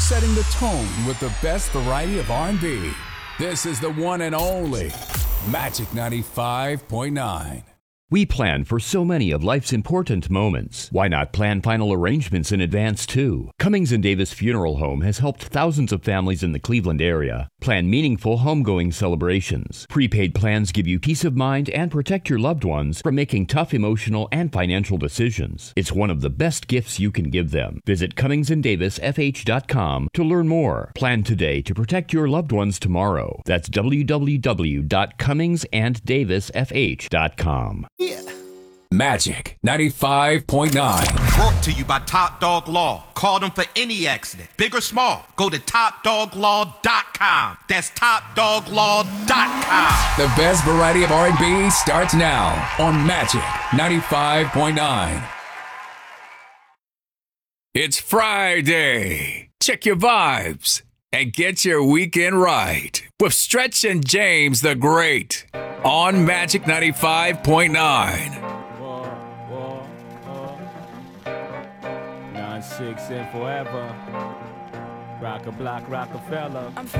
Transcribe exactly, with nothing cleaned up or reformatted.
setting the tone with the best variety of R and B. This is the one and only Magic ninety-five point nine. We plan for so many of life's important moments. Why not plan final arrangements in advance, too? Cummings and Davis Funeral Home has helped thousands of families in the Cleveland area plan meaningful homegoing celebrations. Prepaid plans give you peace of mind and protect your loved ones from making tough emotional and financial decisions. It's one of the best gifts you can give them. Visit Cummings and Davis F H dot com to learn more. Plan today to protect your loved ones tomorrow. That's w w w dot cummings and davis f h dot com. Yeah. Magic ninety-five point nine. Brought to you by Top Dog Law. Call them for any accident, big or small. Go to top dog law dot com. That's top dog law dot com. The best variety of R and B starts now on Magic ninety-five point nine. It's Friday. Check your vibes and get your weekend right with Stretch and James the Great on Magic ninety-five point nine. Whoa, whoa, whoa. Nine six and forever. Rock a block, Rockefeller.